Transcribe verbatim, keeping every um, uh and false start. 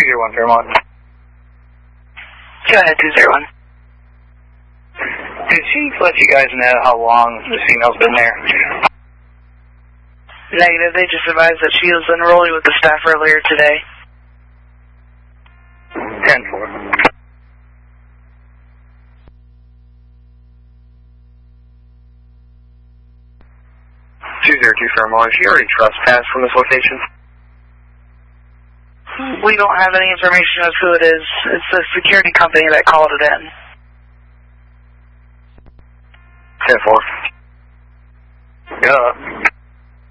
zero one, Fairmont. Go ahead, two zero one. Did she let you guys know how long the female's been there? Negative. They just advised that she was enrolling with the staff earlier today. ten four. two zero two Fairmont. Is she already trespassed from this location? We don't have any information of who it is. It's the security company that called it in. ten four. Yeah.